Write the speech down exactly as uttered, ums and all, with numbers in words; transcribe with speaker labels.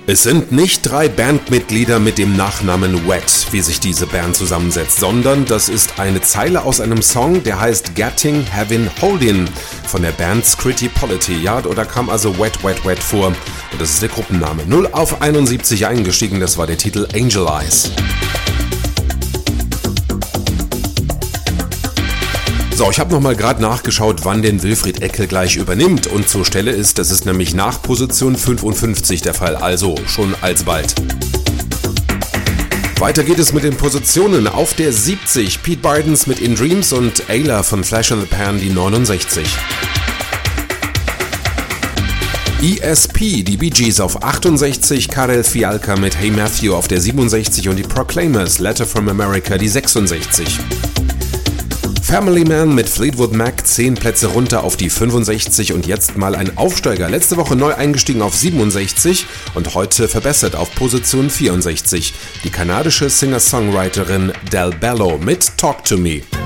Speaker 1: Es sind nicht drei Bandmitglieder mit dem Nachnamen Wet, wie sich diese Band zusammensetzt, sondern das ist eine Zeile aus einem Song, der heißt Getting, Having, Holding von der Band Scritti Politti. Ja, da kam also Wet, Wet, Wet vor und das ist der Gruppenname. null auf einundsiebzig eingestiegen, das war der Titel Angel Eyes. So, ich habe nochmal gerade nachgeschaut, wann denn Wilfried Eckel gleich übernimmt und zur Stelle ist, das ist nämlich nach Position fünfundfünfzig der Fall, also schon alsbald. Weiter geht es mit den Positionen. Auf der siebzig Pete Bidens mit In Dreams und Ayla von Flash in the Pan die neunundsechzig. E S P, die Bee Gees auf achtundsechzig, Karel Fialka mit Hey Matthew auf der siebenundsechzig und die Proclaimers, Letter from America die sechsundsechzig. Family Man mit Fleetwood Mac zehn Plätze runter auf die fünfundsechzig und jetzt mal ein Aufsteiger. Letzte Woche neu eingestiegen auf siebenundsechzig und heute verbessert auf Position vierundsechzig. Die kanadische Singer-Songwriterin Del Bello mit Talk to Me.